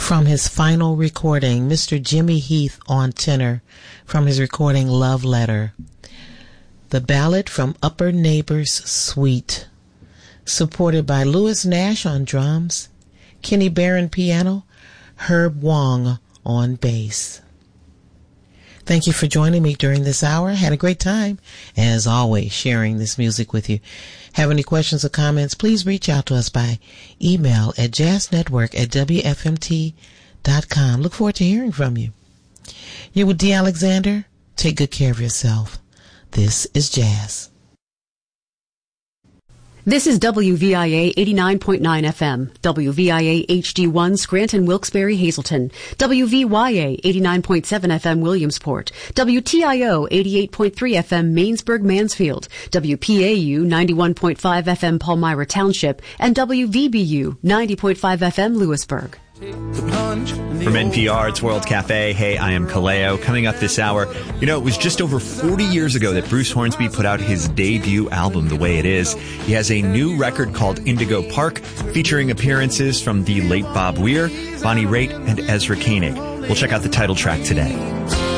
from his final recording, Mr. Jimmy Heath on tenor from his recording Love Letter. The Ballad from Upper Neighbor's Suite, supported by Louis Nash on drums, Kenny Barron piano, Herb Wong on bass. Thank you for joining me during this hour. I had a great time, as always, sharing this music with you. Have any questions or comments, please reach out to us by email at jazznetwork@wfmt.com. Look forward to hearing from you. You're with D. Alexander. Take good care of yourself. This is Jazz. This is WVIA 89.9 FM, WVIA HD1 Scranton, Wilkes-Barre, Hazleton, WVYA 89.7 FM Williamsport, WTIO 88.3 FM Mainsburg, Mansfield, WPAU 91.5 FM Palmyra Township, and WVBU 90.5 FM Lewisburg. From NPR, it's World Cafe. Hey, I am Kaleo. Coming up this hour, it was just over 40 years ago that Bruce Hornsby put out his debut album, The Way It Is. He has a new record called Indigo Park, featuring appearances from the late Bob Weir, Bonnie Raitt, and Ezra Koenig. We'll check out the title track today.